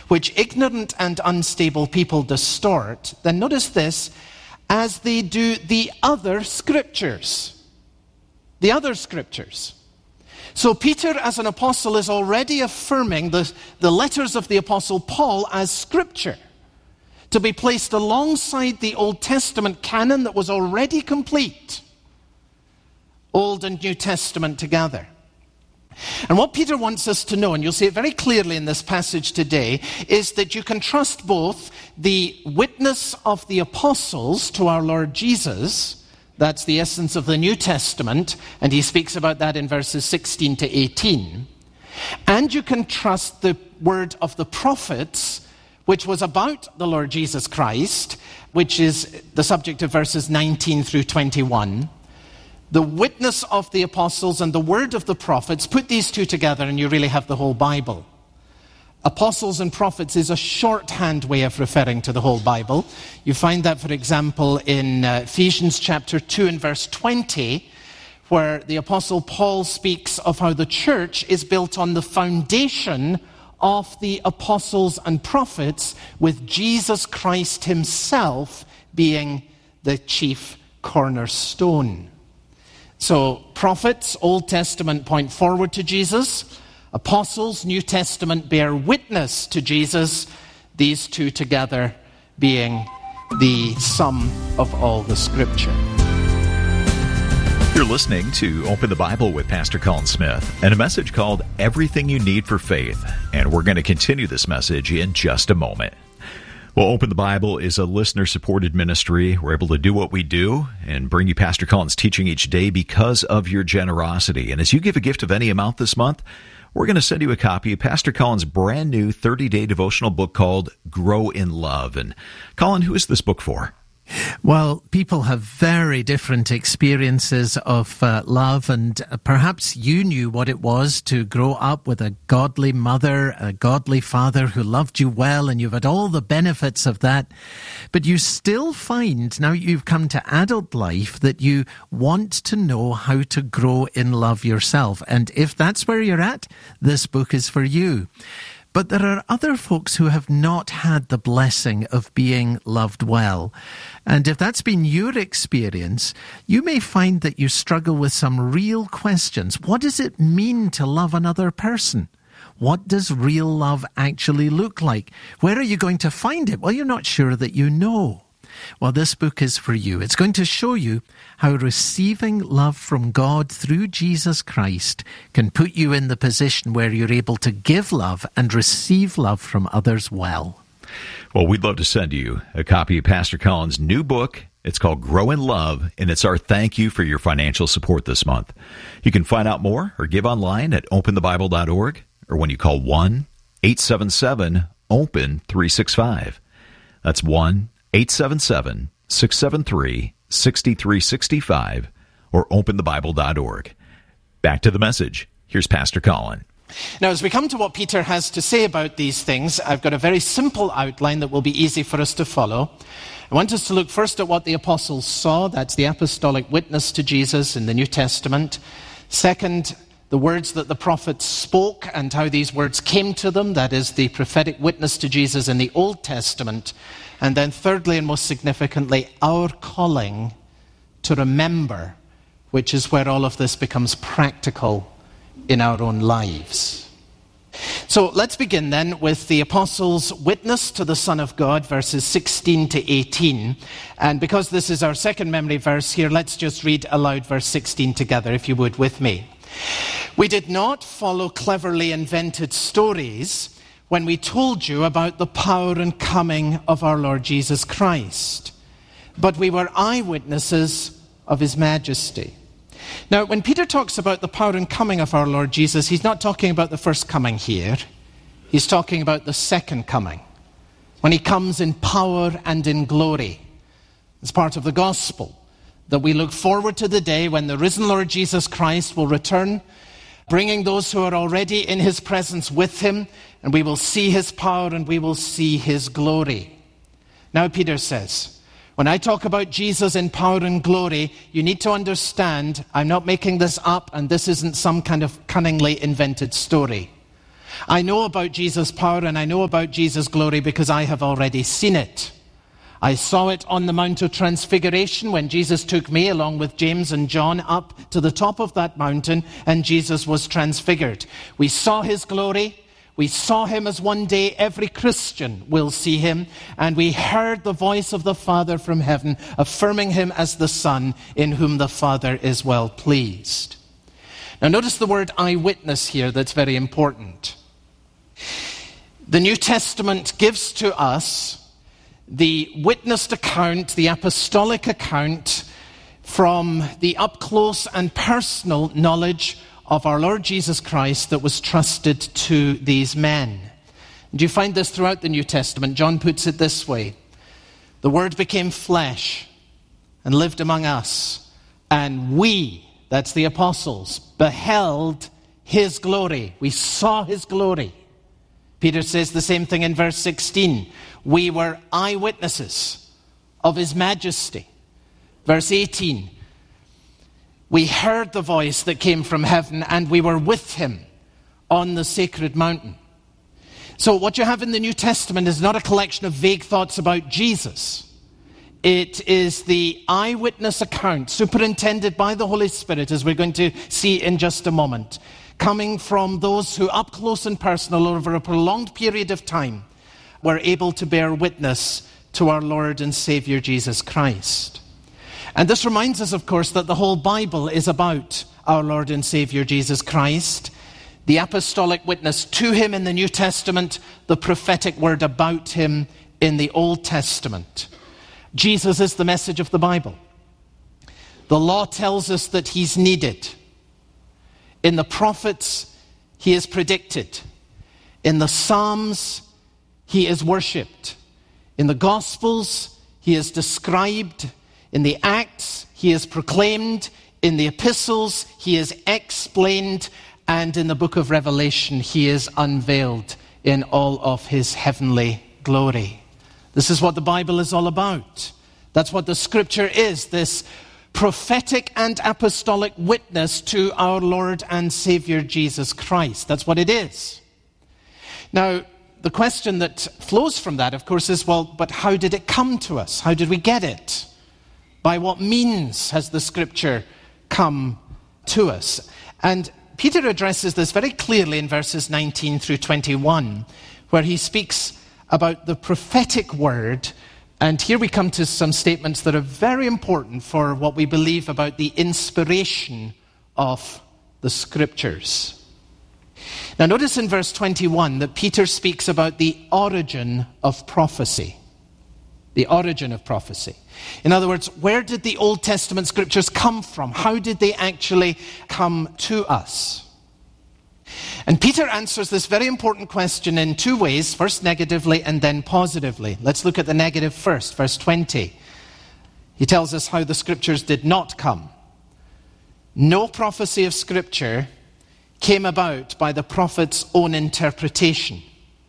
which ignorant and unstable people distort, then notice this, as they do the other scriptures. The other scriptures. So Peter, as an apostle, is already affirming the letters of the apostle Paul as scripture, to be placed alongside the Old Testament canon that was already complete. Old and New Testament together. And what Peter wants us to know, and you'll see it very clearly in this passage today, is that you can trust both the witness of the apostles to our Lord Jesus, that's the essence of the New Testament, and he speaks about that in verses 16 to 18, and you can trust the word of the prophets, which was about the Lord Jesus Christ, which is the subject of verses 19 through 21. The witness of the apostles and the word of the prophets, put these two together and you really have the whole Bible. Apostles and prophets is a shorthand way of referring to the whole Bible. You find that, for example, in Ephesians chapter 2 and verse 20, where the apostle Paul speaks of how the church is built on the foundation of the apostles and prophets, with Jesus Christ himself being the chief cornerstone. So, prophets, Old Testament, point forward to Jesus. Apostles, New Testament, bear witness to Jesus. These two together being the sum of all the Scripture. You're listening to Open the Bible with Pastor Colin Smith and a message called Everything You Need for Faith. And we're going to continue this message in just a moment. Well, Open the Bible is a listener-supported ministry. We're able to do what we do and bring you Pastor Colin's teaching each day because of your generosity. And as you give a gift of any amount this month, we're going to send you a copy of Pastor Colin's brand new 30-day devotional book called Grow in Love. And Colin, who is this book for? Well, people have very different experiences of love, and perhaps you knew what it was to grow up with a godly mother, a godly father who loved you well, and you've had all the benefits of that. But you still find, now you've come to adult life, that you want to know how to grow in love yourself. And if that's where you're at, this book is for you. But there are other folks who have not had the blessing of being loved well. And if that's been your experience, you may find that you struggle with some real questions. What does it mean to love another person? What does real love actually look like? Where are you going to find it? Well, you're not sure that you know. Well, this book is for you. It's going to show you how receiving love from God through Jesus Christ can put you in the position where you're able to give love and receive love from others well. Well, we'd love to send you a copy of Pastor Colin's new book. It's called Grow in Love, and it's our thank you for your financial support this month. You can find out more or give online at openthebible.org or when you call 1-877-OPEN-365. That's 1-877-673-6365 or openthebible.org. Back to the message. Here's Pastor Colin. Now, as we come to what Peter has to say about these things, I've got a very simple outline that will be easy for us to follow. I want us to look first at what the apostles saw. That's the apostolic witness to Jesus in the New Testament. Second, the words that the prophets spoke and how these words came to them. That is the prophetic witness to Jesus in the Old Testament. And then thirdly, and most significantly, our calling to remember, which is where all of this becomes practical in our own lives. So let's begin then with the apostles' witness to the Son of God, verses 16 to 18. And because this is our second memory verse here, let's just read aloud verse 16 together, if you would, with me. We did not follow cleverly invented stories when we told you about the power and coming of our Lord Jesus Christ, but we were eyewitnesses of his majesty. Now, when Peter talks about the power and coming of our Lord Jesus, he's not talking about the first coming here. He's talking about the second coming, when he comes in power and in glory. It's part of the gospel that we look forward to the day when the risen Lord Jesus Christ will return, bringing those who are already in his presence with him, and we will see his power and we will see his glory. Now, Peter says, when I talk about Jesus in power and glory, you need to understand I'm not making this up, and this isn't some kind of cunningly invented story. I know about Jesus' power and I know about Jesus' glory because I have already seen it. I saw it on the Mount of Transfiguration when Jesus took me along with James and John up to the top of that mountain and Jesus was transfigured. We saw his glory. We saw him as one day every Christian will see him. And we heard the voice of the Father from heaven affirming him as the Son in whom the Father is well pleased. Now notice the word eyewitness here that's very important. The New Testament gives to us the witnessed account, the apostolic account from the up-close and personal knowledge of our Lord Jesus Christ that was trusted to these men. Do you find this throughout the New Testament? John puts it this way: the Word became flesh and lived among us, and we, that's the apostles, beheld his glory. We saw his glory. Peter says the same thing in verse 16. We were eyewitnesses of his majesty. Verse 18. We heard the voice that came from heaven and we were with him on the sacred mountain. So what you have in the New Testament is not a collection of vague thoughts about Jesus. It is the eyewitness account, superintended by the Holy Spirit, as we're going to see in just a moment, coming from those who, up close and personal, over a prolonged period of time, were able to bear witness to our Lord and Savior Jesus Christ. And this reminds us, of course, that the whole Bible is about our Lord and Savior Jesus Christ, the apostolic witness to him in the New Testament, the prophetic word about him in the Old Testament. Jesus is the message of the Bible. The law tells us that he's needed. In the prophets, he is predicted. In the Psalms, he is worshipped. In the Gospels, he is described. In the Acts, he is proclaimed. In the Epistles, he is explained. And in the book of Revelation, he is unveiled in all of his heavenly glory. This is what the Bible is all about. That's what the Scripture is, this prophetic and apostolic witness to our Lord and Savior Jesus Christ. That's what it is. Now, the question that flows from that, of course, is, well, but how did it come to us? How did we get it? By what means has the Scripture come to us? And Peter addresses this very clearly in verses 19 through 21, where he speaks about the prophetic word. And here we come to some statements that are very important for what we believe about the inspiration of the Scriptures. Now notice in verse 21 that Peter speaks about the origin of prophecy. The origin of prophecy. In other words, where did the Old Testament Scriptures come from? How did they actually come to us? And Peter answers this very important question in two ways, first negatively and then positively. Let's look at the negative first, verse 20. He tells us how the Scriptures did not come. No prophecy of Scripture came about by the prophet's own interpretation.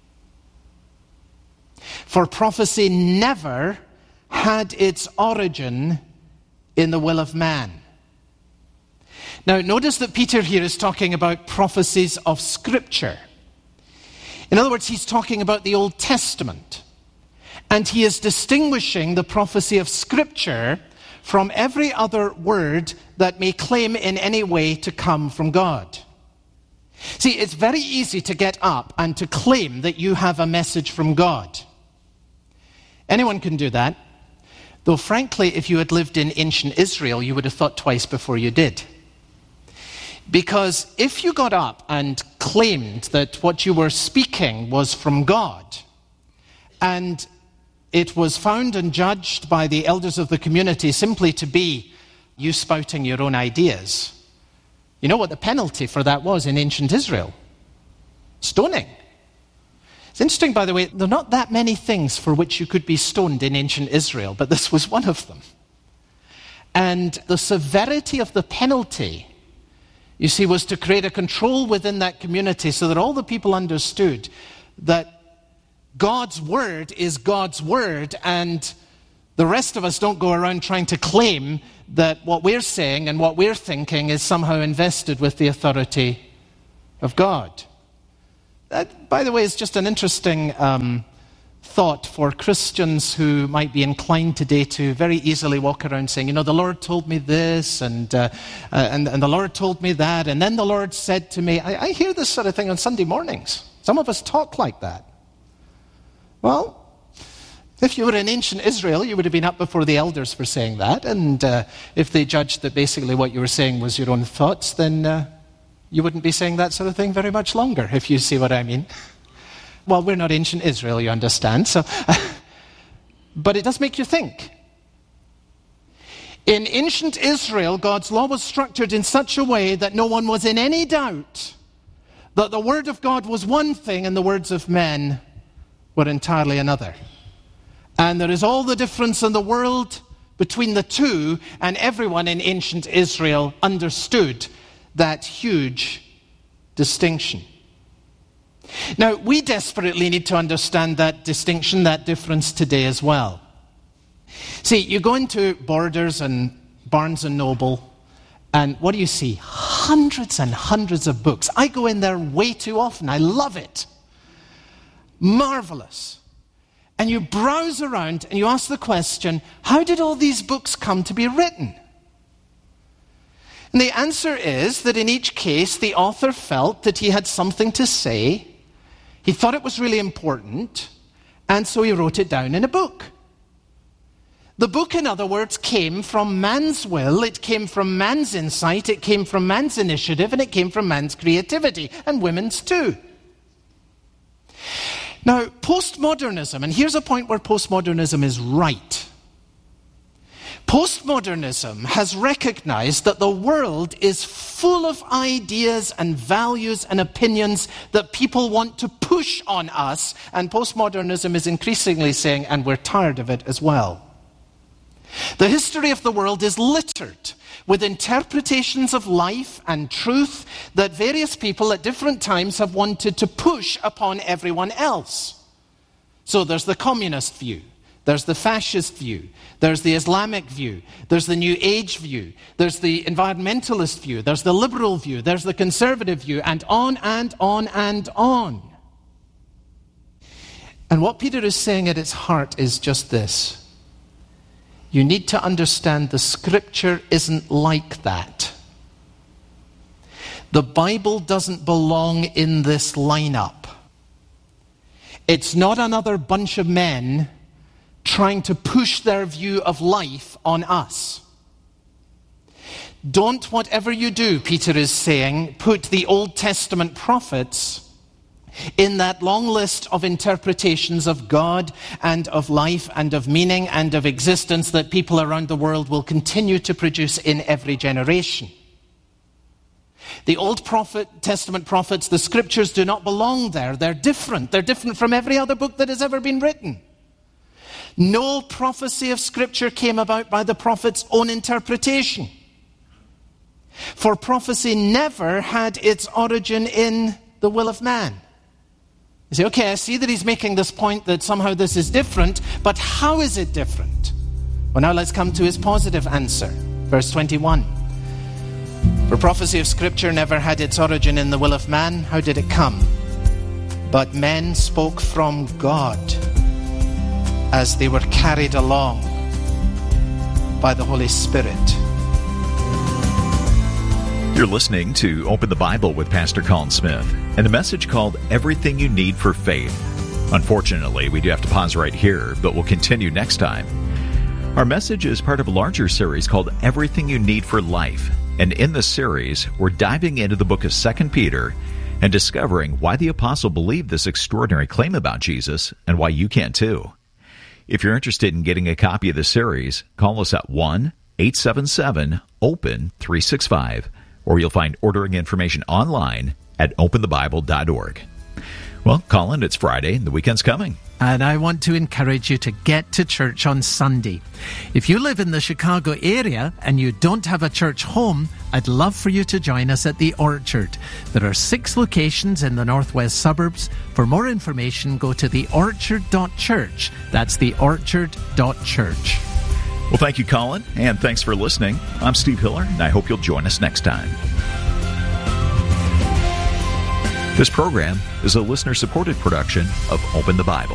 For prophecy never had its origin in the will of man. Now, notice that Peter here is talking about prophecies of Scripture. In other words, he's talking about the Old Testament. And he is distinguishing the prophecy of Scripture from every other word that may claim in any way to come from God. See, it's very easy to get up and to claim that you have a message from God. Anyone can do that. Though frankly, if you had lived in ancient Israel, you would have thought twice before you did. Because if you got up and claimed that what you were speaking was from God, and it was found and judged by the elders of the community simply to be you spouting your own ideas, you know what the penalty for that was in ancient Israel? Stoning. It's interesting, by the way, there are not that many things for which you could be stoned in ancient Israel, but this was one of them. And the severity of the penalty, you see, was to create a control within that community so that all the people understood that God's word is God's word, and the rest of us don't go around trying to claim that what we're saying and what we're thinking is somehow invested with the authority of God. that, by the way, is just an interesting thought for Christians who might be inclined today to very easily walk around saying, you know, the Lord told me this, and the Lord told me that, and then the Lord said to me. I hear this sort of thing on Sunday mornings. Some of us talk like that. Well, if you were in ancient Israel, you would have been up before the elders for saying that, and if they judged that basically what you were saying was your own thoughts, then you wouldn't be saying that sort of thing very much longer, if you see what I mean. Well, we're not ancient Israel, you understand, so but it does make you think. In ancient Israel, God's law was structured in such a way that no one was in any doubt that the word of God was one thing and the words of men were entirely another. And there is all the difference in the world between the two, and everyone in ancient Israel understood that huge distinction. Now, we desperately need to understand that distinction, that difference today as well. See, you go into Borders and Barnes & Noble, and what do you see? Hundreds and hundreds of books. I go in there way too often. I love it. Marvelous. And you browse around and you ask the question, how did all these books come to be written? And the answer is that in each case, the author felt that he had something to say. He thought it was really important, and so he wrote it down in a book. The book, in other words, came from man's will, it came from man's insight, it came from man's initiative, and it came from man's creativity, and women's too. Now, postmodernism, and here's a point where postmodernism is right. Postmodernism has recognized that the world is full of ideas and values and opinions that people want to push on us, and postmodernism is increasingly saying, and we're tired of it as well. The history of the world is littered with interpretations of life and truth that various people at different times have wanted to push upon everyone else. So there's the communist view. There's the fascist view, there's the Islamic view, there's the New Age view, there's the environmentalist view, there's the liberal view, there's the conservative view, and on and on and on. And what Peter is saying at its heart is just this. You need to understand the Scripture isn't like that. The Bible doesn't belong in this lineup. It's not another bunch of men trying to push their view of life on us. Don't, whatever you do, Peter is saying, put the Old Testament prophets in that long list of interpretations of God and of life and of meaning and of existence that people around the world will continue to produce in every generation. The Old Testament prophets, the Scriptures, do not belong there. They're different. They're different from every other book that has ever been written. No prophecy of Scripture came about by the prophet's own interpretation. For prophecy never had its origin in the will of man. You say, okay, I see that he's making this point that somehow this is different, but how is it different? Well, now let's come to his positive answer. Verse 21. For prophecy of Scripture never had its origin in the will of man. How did it come? But men spoke from God as they were carried along by the Holy Spirit. You're listening to Open the Bible with Pastor Colin Smith and a message called Everything You Need for Faith. Unfortunately, we do have to pause right here, but we'll continue next time. Our message is part of a larger series called Everything You Need for Life. And in this series, we're diving into the book of 2 Peter and discovering why the apostle believed this extraordinary claim about Jesus and why you can too. If you're interested in getting a copy of the series, call us at 1-877-OPEN-365, or you'll find ordering information online at openthebible.org. Well, Colin, it's Friday, and the weekend's coming. And I want to encourage you to get to church on Sunday. If you live in the Chicago area and you don't have a church home, I'd love for you to join us at the Orchard. There are 6 locations in the northwest suburbs. For more information, go to theorchard.church. That's theorchard.church. Well, thank you, Colin, and thanks for listening. I'm Steve Hiller, and I hope you'll join us next time. This program is a listener-supported production of Open the Bible.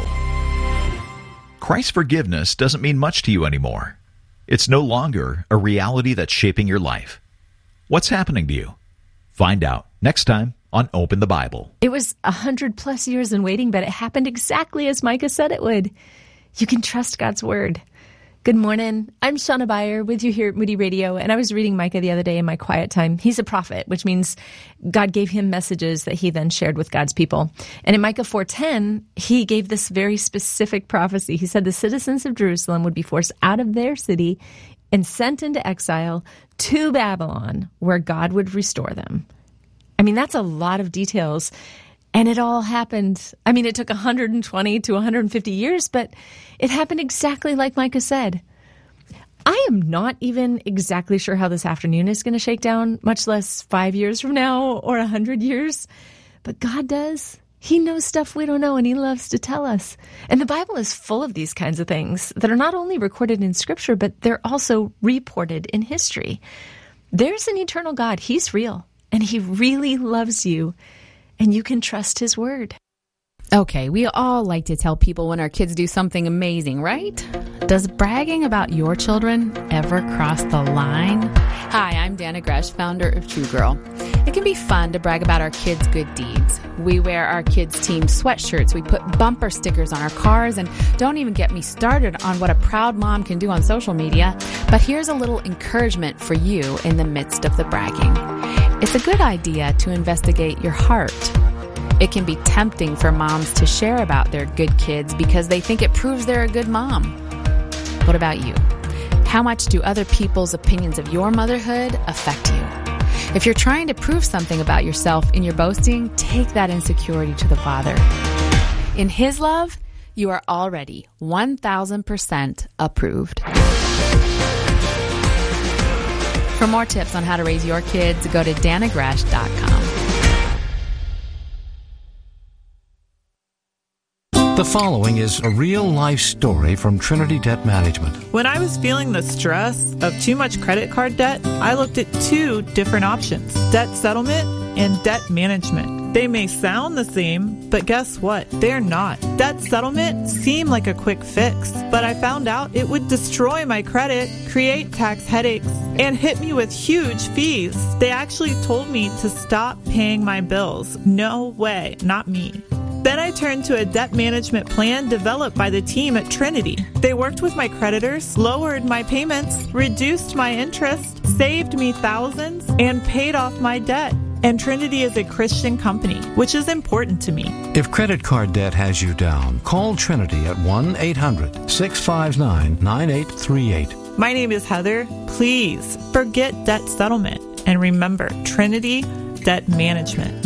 Christ's forgiveness doesn't mean much to you anymore. It's no longer a reality that's shaping your life. What's happening to you? Find out next time on Open the Bible. It was 100+ years in waiting, but it happened exactly as Micah said it would. You can trust God's word. Good morning. I'm Shauna Beyer with you here at Moody Radio, and I was reading Micah the other day in my quiet time. He's a prophet, which means God gave him messages that he then shared with God's people. And in Micah 4:10, he gave this very specific prophecy. He said the citizens of Jerusalem would be forced out of their city and sent into exile to Babylon, where God would restore them. I mean, that's a lot of details. And it all happened. I mean, it took 120 to 150 years, but it happened exactly like Micah said. I am not even exactly sure how this afternoon is going to shake down, much less 5 years from now or 100 years. But God does. He knows stuff we don't know, and he loves to tell us. And the Bible is full of these kinds of things that are not only recorded in Scripture, but they're also reported in history. There's an eternal God. He's real, and he really loves you. And you can trust his word. Okay, we all like to tell people when our kids do something amazing, right? Does bragging about your children ever cross the line? Hi, I'm Dana Gresh, founder of True Girl. It can be fun to brag about our kids' good deeds. We wear our kids' team sweatshirts, we put bumper stickers on our cars, and don't even get me started on what a proud mom can do on social media. But here's a little encouragement for you in the midst of the bragging. It's a good idea to investigate your heart. It can be tempting for moms to share about their good kids because they think it proves they're a good mom. What about you? How much do other people's opinions of your motherhood affect you? If you're trying to prove something about yourself in your boasting, take that insecurity to the Father. In his love, you are already 1,000% approved. For more tips on how to raise your kids, go to danagresh.com. The following is a real-life story from Trinity Debt Management. When I was feeling the stress of too much credit card debt, I looked at two different options: debt settlement and debt management. They may sound the same, but guess what? They're not. Debt settlement seemed like a quick fix, but I found out it would destroy my credit, create tax headaches, and hit me with huge fees. They actually told me to stop paying my bills. No way, not me. Then I turned to a debt management plan developed by the team at Trinity. They worked with my creditors, lowered my payments, reduced my interest, saved me thousands, and paid off my debt. And Trinity is a Christian company, which is important to me. If credit card debt has you down, call Trinity at 1-800-659-9838. My name is Heather. Please forget debt settlement and remember Trinity Debt Management.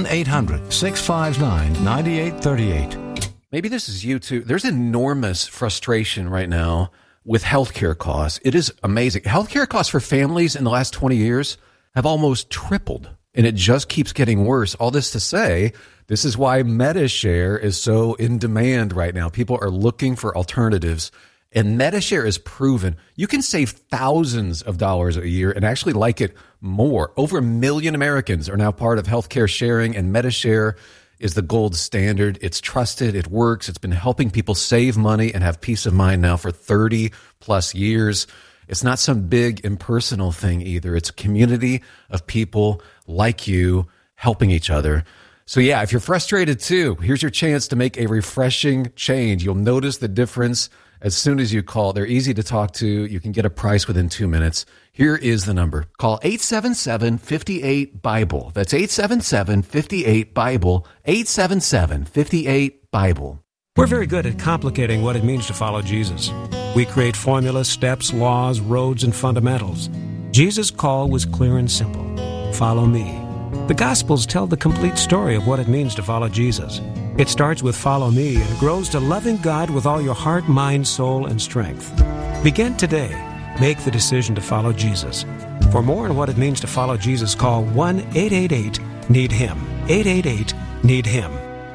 1-800-659-9838. Maybe this is you too. There's enormous frustration right now with healthcare costs. It is amazing. Healthcare costs for families in the last 20 years have almost tripled, and it just keeps getting worse. All this to say, this is why MediShare is so in demand right now. People are looking for alternatives, and MediShare is proven you can save thousands of dollars a year and actually like it more. Over 1 million Americans are now part of healthcare sharing, and MediShare is the gold standard. It's trusted. It works. It's been helping people save money and have peace of mind now for 30 plus years. It's not some big impersonal thing either. It's a community of people like you helping each other. So yeah, if you're frustrated too, here's your chance to make a refreshing change. You'll notice the difference as soon as you call. They're easy to talk to. You can get a price within 2 minutes. Here is the number. Call 877-58-BIBLE. That's 877-58-BIBLE. 877-58-BIBLE. We're very good at complicating what it means to follow Jesus. We create formulas, steps, laws, roads, and fundamentals. Jesus' call was clear and simple. Follow me. The Gospels tell the complete story of what it means to follow Jesus. It starts with follow me and grows to loving God with all your heart, mind, soul, and strength. Begin today. Make the decision to follow Jesus. For more on what it means to follow Jesus, call 1-888-NEED-HIM. 888-NEED-HIM.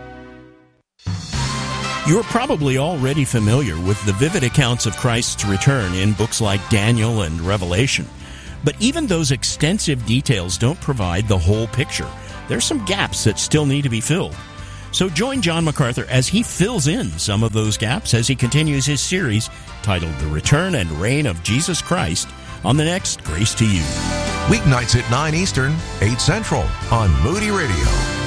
You're probably already familiar with the vivid accounts of Christ's return in books like Daniel and Revelation. But even those extensive details don't provide the whole picture. there's some gaps that still need to be filled. So join John MacArthur as he fills in some of those gaps as he continues his series titled The Return and Reign of Jesus Christ on the next Grace to You. Weeknights at 9 Eastern, 8 Central on Moody Radio.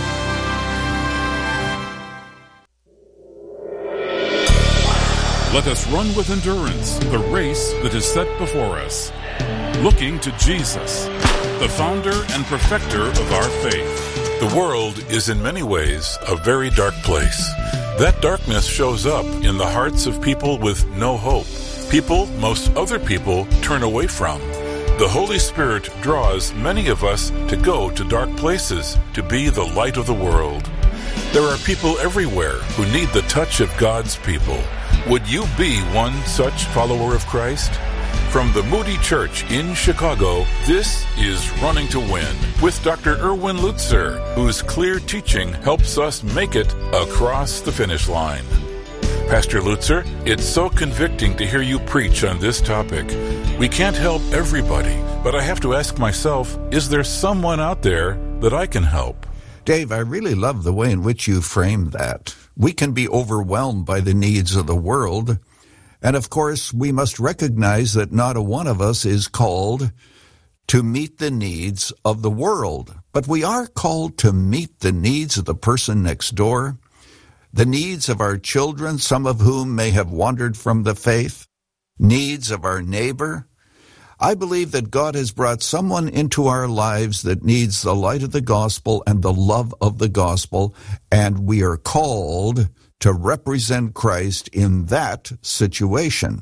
Let us run with endurance the race that is set before us, looking to Jesus, the founder and perfecter of our faith. The world is in many ways a very dark place. That darkness shows up in the hearts of people with no hope, people most other people turn away from. The Holy Spirit draws many of us to go to dark places, to be the light of the world. There are people everywhere who need the touch of God's people. Would you be one such follower of Christ? From the Moody Church in Chicago, this is Running to Win with Dr. Erwin Lutzer, whose clear teaching helps us make it across the finish line. Pastor Lutzer, it's so convicting to hear you preach on this topic. We can't help everybody, but I have to ask myself, is there someone out there that I can help? Dave, I really love the way in which you framed that. We can be overwhelmed by the needs of the world. And of course, we must recognize that not a one of us is called to meet the needs of the world. But we are called to meet the needs of the person next door, the needs of our children, some of whom may have wandered from the faith, needs of our neighbor. I believe that God has brought someone into our lives that needs the light of the gospel and the love of the gospel, and we are called to represent Christ in that situation.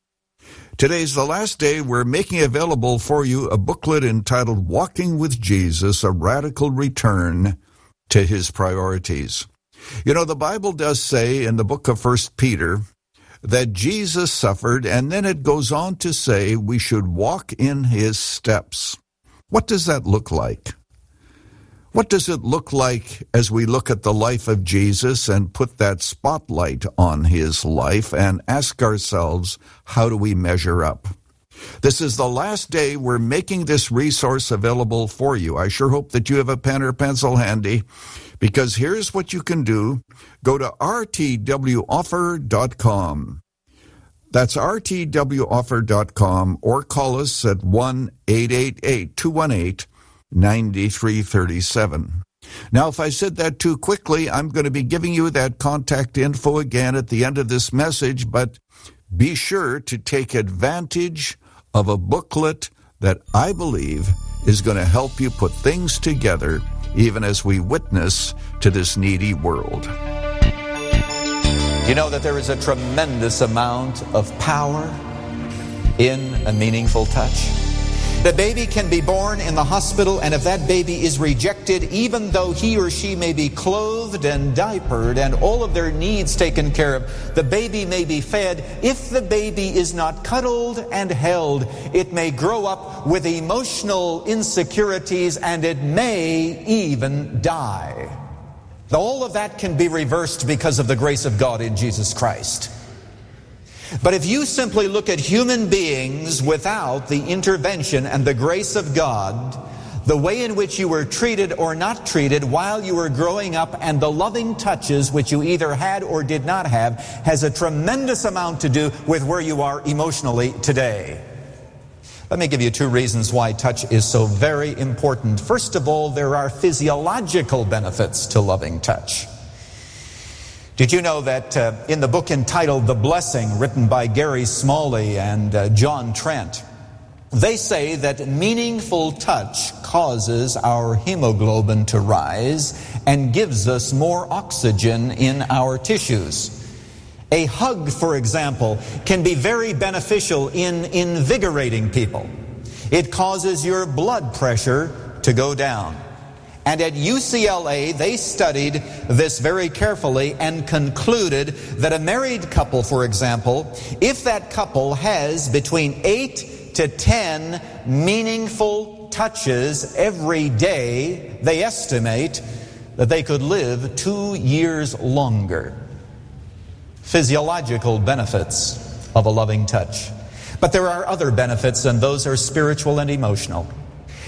Today's the last day we're making available for you a booklet entitled Walking with Jesus, A Radical Return to His Priorities. You know, the Bible does say in the book of 1 Peter that Jesus suffered, and then it goes on to say we should walk in His steps. What does that look like? What does it look like as we look at the life of Jesus and put that spotlight on His life and ask ourselves, how do we measure up? This is the last day we're making this resource available for you. I sure hope that you have a pen or pencil handy, because here's what you can do. Go to rtwoffer.com. That's rtwoffer.com, or call us at 1-888-218-9337. Now, if I said that too quickly, I'm going to be giving you that contact info again at the end of this message, but be sure to take advantage of a booklet that I believe is going to help you put things together even as we witness to this needy world. You know that there is a tremendous amount of power in a meaningful touch. The baby can be born in the hospital, and if that baby is rejected, even though he or she may be clothed and diapered and all of their needs taken care of, the baby may be fed. If the baby is not cuddled and held, it may grow up with emotional insecurities, and it may even die. All of that can be reversed because of the grace of God in Jesus Christ. But if you simply look at human beings without the intervention and the grace of God, the way in which you were treated or not treated while you were growing up, and the loving touches which you either had or did not have, has a tremendous amount to do with where you are emotionally today. Let me give you two reasons why touch is so very important. First of all, there are physiological benefits to loving touch. Did you know that in the book entitled The Blessing, written by Gary Smalley and John Trent, they say that meaningful touch causes our hemoglobin to rise and gives us more oxygen in our tissues. A hug, for example, can be very beneficial in invigorating people. It causes your blood pressure to go down. And at UCLA, they studied this very carefully and concluded that a married couple, for example, if that couple has between 8 to 10 meaningful touches every day, they estimate that they could live 2 years longer. Physiological benefits of a loving touch. But there are other benefits, and those are spiritual and emotional.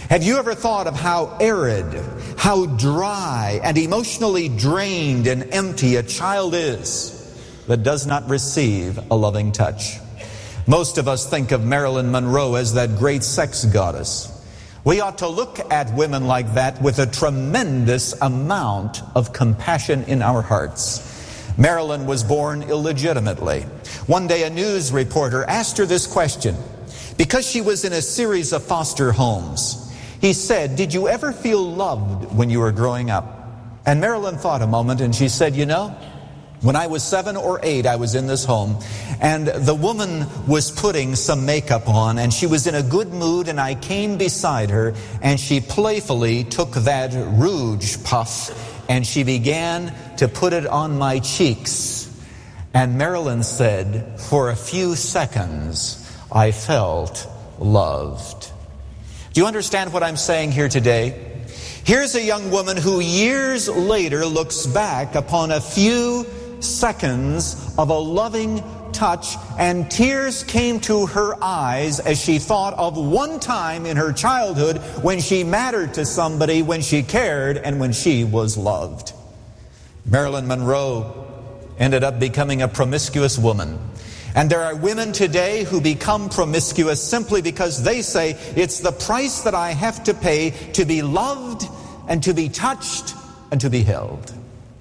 Have you ever thought of how arid, how dry, and emotionally drained and empty a child is that does not receive a loving touch? Most of us think of Marilyn Monroe as that great sex goddess. We ought to look at women like that with a tremendous amount of compassion in our hearts. Marilyn was born illegitimately. One day a news reporter asked her this question because she was in a series of foster homes. He said, "Did you ever feel loved when you were growing up?" And Marilyn thought a moment and she said, "You know, when I was 7 or 8, I was in this home, and the woman was putting some makeup on, and she was in a good mood, and I came beside her, and she playfully took that rouge puff, and she began to put it on my cheeks. And Marilyn said, for a few seconds, I felt loved." Do you understand what I'm saying here today? Here's a young woman who years later looks back upon a few seconds of a loving touch, and tears came to her eyes as she thought of one time in her childhood when she mattered to somebody, when she cared, and when she was loved. Marilyn Monroe ended up becoming a promiscuous woman. And there are women today who become promiscuous simply because they say, it's the price that I have to pay to be loved and to be touched and to be held.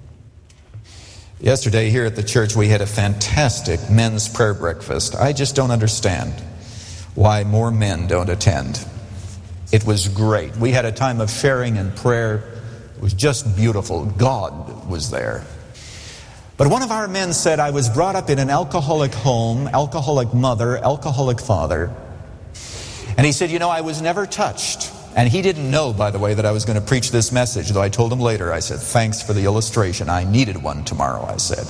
Yesterday here at the church we had a fantastic men's prayer breakfast. I just don't understand why more men don't attend. It was great. We had a time of sharing and prayer. It was just beautiful. God was there. But one of our men said, I was brought up in an alcoholic home, alcoholic mother, alcoholic father. And he said, you know, I was never touched. And he didn't know, by the way, that I was going to preach this message, though I told him later. I said, thanks for the illustration. I needed one tomorrow, I said.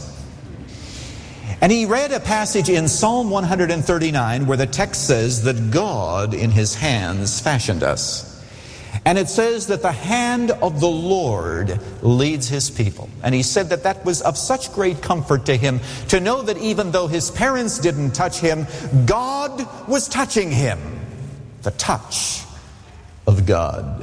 And he read a passage in Psalm 139 where the text says that God in his hands fashioned us. And it says that the hand of the Lord leads his people. And he said that that was of such great comfort to him to know that even though his parents didn't touch him, God was touching him. The touch of God.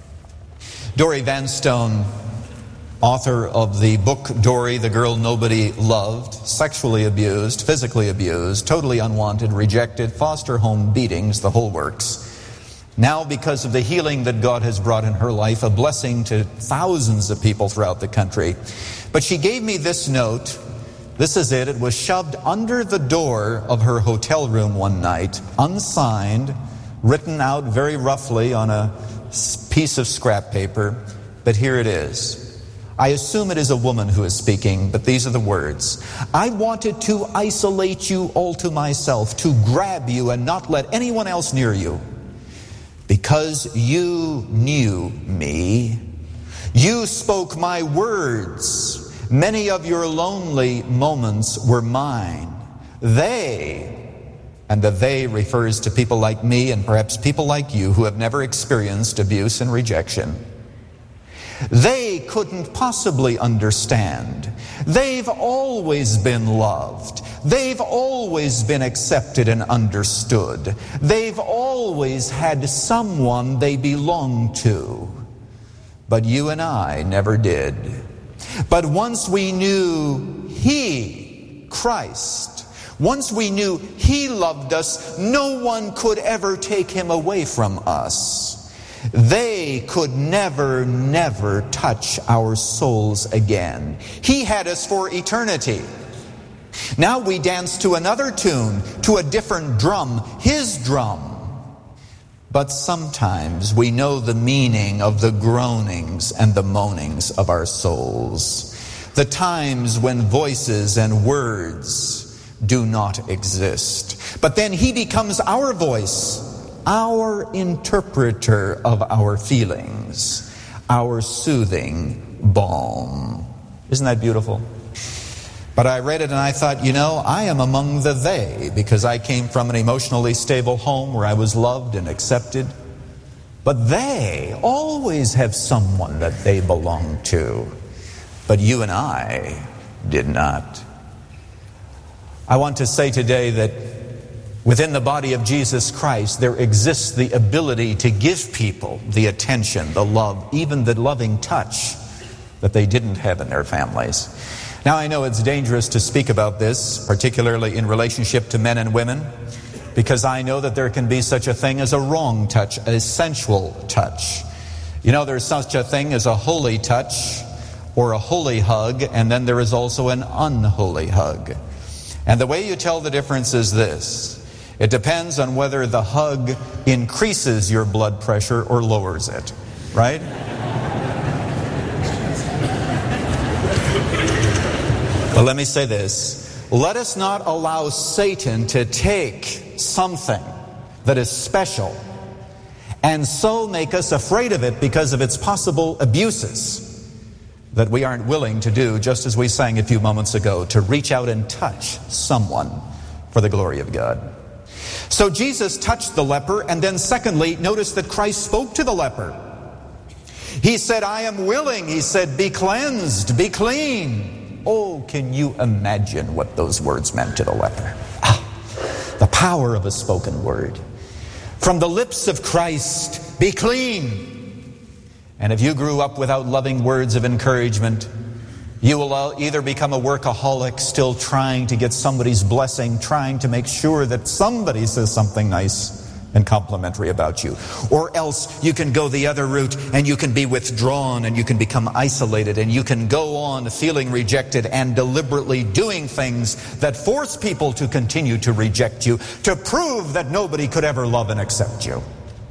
Dory Vanstone, author of the book Dory, the Girl Nobody Loved, sexually abused, physically abused, totally unwanted, rejected, foster home beatings, the whole works. Now, because of the healing that God has brought in her life, a blessing to thousands of people throughout the country. But she gave me this note. This is it. It was shoved under the door of her hotel room one night, unsigned, written out very roughly on a piece of scrap paper. But here it is. I assume it is a woman who is speaking, but these are the words. I wanted to isolate you all to myself, to grab you and not let anyone else near you. Because you knew me, you spoke my words. Many of your lonely moments were mine. They, and the they refers to people like me and perhaps people like you who have never experienced abuse and rejection. They couldn't possibly understand. They've always been loved. They've always been accepted and understood. They've always had someone they belonged to. But you and I never did. But once we knew He, Christ, once we knew He loved us, no one could ever take Him away from us. They could never, never touch our souls again. He had us for eternity. Now we dance to another tune, to a different drum, His drum. But sometimes we know the meaning of the groanings and the moanings of our souls. The times when voices and words do not exist. But then He becomes our voice, our interpreter of our feelings, our soothing balm. Isn't that beautiful? But I read it and I thought, you know, I am among the they, because I came from an emotionally stable home where I was loved and accepted. But they always have someone that they belong to. But you and I did not. I want to say today that Within the body of Jesus Christ, there exists the ability to give people the attention, the love, even the loving touch that they didn't have in their families. Now, I know it's dangerous to speak about this, particularly in relationship to men and women, because I know that there can be such a thing as a wrong touch, a sensual touch. You know, there's such a thing as a holy touch or a holy hug, and then there is also an unholy hug. And the way you tell the difference is this. It depends on whether the hug increases your blood pressure or lowers it, right? But let me say this. Let us not allow Satan to take something that is special and so make us afraid of it because of its possible abuses that we aren't willing to do, just as we sang a few moments ago, to reach out and touch someone for the glory of God. So Jesus touched the leper, and then secondly, notice that Christ spoke to the leper. He said, I am willing. He said, be cleansed, be clean. Oh, can you imagine what those words meant to the leper? The power of a spoken word. From the lips of Christ, be clean. And if you grew up without loving words of encouragement, you will either become a workaholic, still trying to get somebody's blessing, trying to make sure that somebody says something nice and complimentary about you. Or else you can go the other route and you can be withdrawn and you can become isolated and you can go on feeling rejected and deliberately doing things that force people to continue to reject you, to prove that nobody could ever love and accept you.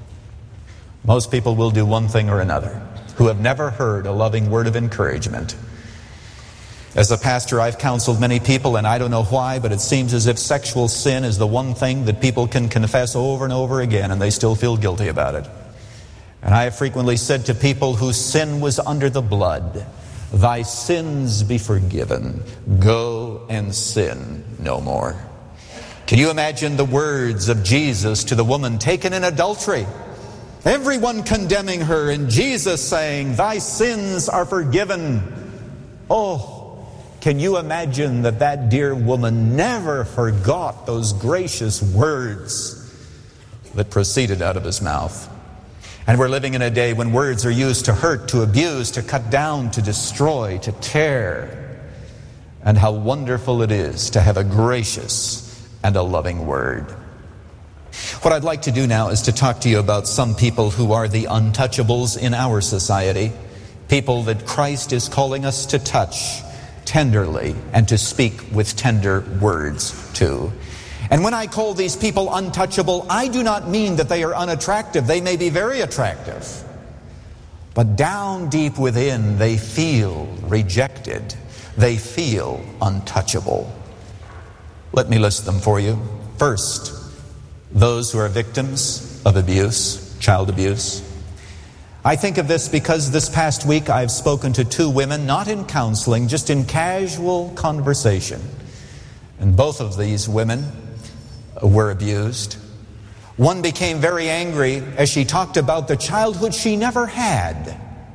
Most people will do one thing or another who have never heard a loving word of encouragement. As a pastor, I've counseled many people, and I don't know why, but it seems as if sexual sin is the one thing that people can confess over and over again, and they still feel guilty about it. And I have frequently said to people whose sin was under the blood, thy sins be forgiven. Go and sin no more. Can you imagine the words of Jesus to the woman taken in adultery? Everyone condemning her, and Jesus saying, thy sins are forgiven. Oh, can you imagine that dear woman never forgot those gracious words that proceeded out of his mouth? And we're living in a day when words are used to hurt, to abuse, to cut down, to destroy, to tear. And how wonderful it is to have a gracious and a loving word. What I'd like to do now is to talk to you about some people who are the untouchables in our society. People that Christ is calling us to touch tenderly and to speak with tender words to. And when I call these people untouchable, I do not mean that they are unattractive. They may be very attractive. But down deep within, they feel rejected. They feel untouchable. Let me list them for you. First, those who are victims of abuse, child abuse. I think of this because this past week I've spoken to two women, not in counseling, just in casual conversation. And both of these women were abused. One became very angry as she talked about the childhood she never had.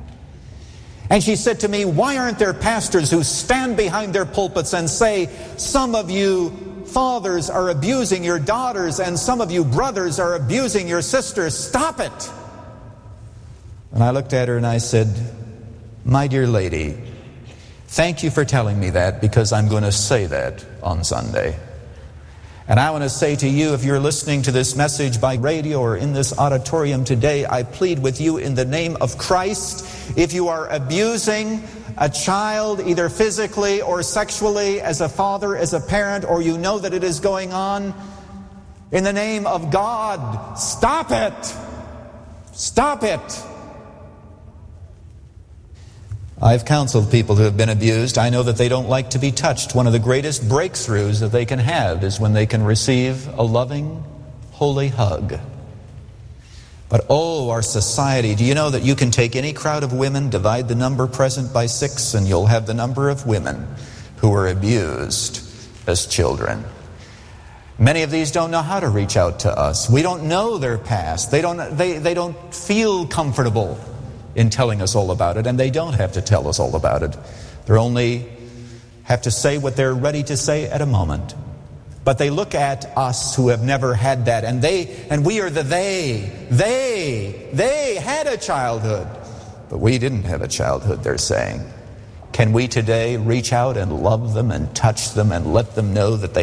And she said to me, why aren't there pastors who stand behind their pulpits and say, some of you fathers are abusing your daughters and some of you brothers are abusing your sisters. Stop it. And I looked at her and I said, my dear lady, thank you for telling me that, because I'm going to say that on Sunday. And I want to say to you, if you're listening to this message by radio or in this auditorium today, I plead with you in the name of Christ, if you are abusing a child, either physically or sexually, as a father, as a parent, or you know that it is going on, in the name of God, stop it! Stop it! I've counseled people who have been abused. I know that they don't like to be touched. One of the greatest breakthroughs that they can have is when they can receive a loving, holy hug. But oh, our society, do you know that you can take any crowd of women, divide the number present by 6, and you'll have the number of women who were abused as children. Many of these don't know how to reach out to us. We don't know their past. They don't feel comfortable in telling us all about it, and they don't have to tell us all about it. They only have to say what they're ready to say at a moment. But they look at us who have never had that, and we are the they. They had a childhood, but we didn't have a childhood, they're saying. Can we today reach out and love them and touch them and let them know that they